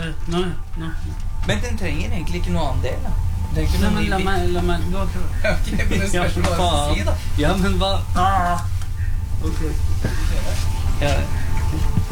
Nå. Men den trenger egentlig ikke noe annen del, da. Det er ikke Nei, noe men la meg gå til. Ok, men det spørs hva du sier, da. Ja, men hva? Ok. Ja.